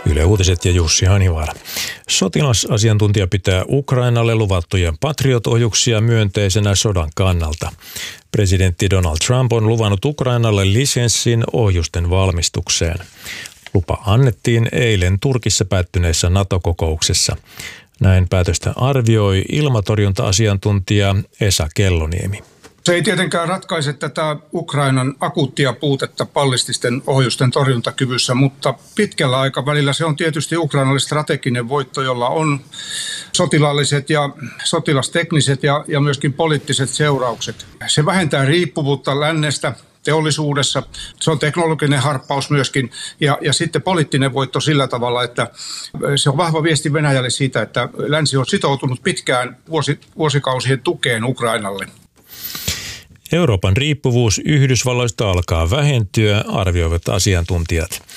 Yle Uutiset ja Jussi Hanivaara. Sotilasasiantuntija pitää Ukrainalle luvattuja Patriot-ohjuksia myönteisenä sodan kannalta. Presidentti Donald Trump on luvannut Ukrainalle lisenssin ohjusten valmistukseen. Lupa annettiin eilen Turkissa päättyneessä NATO-kokouksessa. Näin päätöstä arvioi ilmatorjunta-asiantuntija Esa Kelloniemi. Se ei tietenkään ratkaise tätä Ukrainan akuuttia puutetta ballististen ohjusten torjuntakyvyssä, mutta pitkällä aikavälillä se on tietysti Ukrainalle strateginen voitto, jolla on sotilaalliset ja sotilastekniset ja myöskin poliittiset seuraukset. Se vähentää riippuvuutta lännestä teollisuudessa. Se on teknologinen harppaus myöskin ja sitten poliittinen voitto sillä tavalla, että se on vahva viesti Venäjälle siitä, että länsi on sitoutunut pitkään vuosikausien tukeen Ukrainalle. Euroopan riippuvuus Yhdysvalloista alkaa vähentyä, arvioivat asiantuntijat.